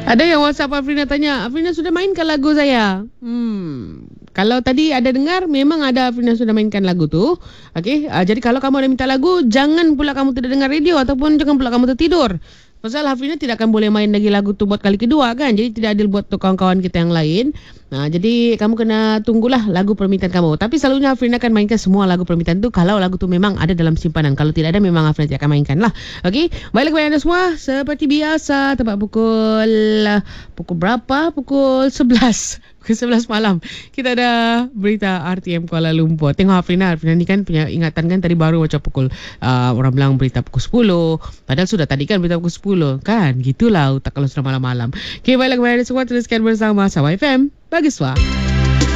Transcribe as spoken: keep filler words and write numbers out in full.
Ada yang WhatsApp Afrina tanya, Afrina sudah mainkan lagu saya? Hmm, kalau tadi ada dengar, memang ada Afrina sudah mainkan lagu tu. Okey, uh, jadi kalau kamu ada minta lagu, jangan pula kamu tidak dengar radio ataupun jangan pula kamu tertidur. Pasal Hafrina tidak akan boleh main lagi lagu tu buat kali kedua kan. Jadi tidak adil buat tu kawan-kawan kita yang lain. Nah, jadi kamu kena tunggulah lagu permintaan kamu. Tapi selalunya Hafrina akan mainkan semua lagu permintaan tu kalau lagu tu memang ada dalam simpanan. Kalau tidak ada, memang Hafrina tidak akan mainkan lah. Okey, baiklah kepada anda semua. Seperti biasa, tepat pukul pukul berapa? Pukul sebelas. Pukul sebelas malam. Kita ada berita R T M Kuala Lumpur. Tengok Hafrina. Hafrina ni kan punya ingatan kan tadi baru macam pukul uh, orang bilang berita pukul sepuluh. Padahal sudah tadi kan berita pukul sepuluh. Kan? Gitulah otak kalau sudah malam-malam. Okey, baiklah kepada anda semua. Teruskan bersama Sabah F M. Bagi suara.